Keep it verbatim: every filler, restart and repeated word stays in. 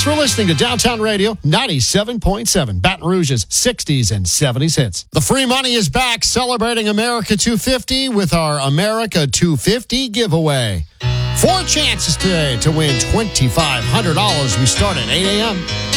Thanks for listening to Downtown Radio ninety-seven point seven, Baton Rouge's sixties and seventies hits. The free money is back, celebrating America two fifty with our America two fifty giveaway. Four chances today to win twenty-five hundred dollars. We start at eight a.m.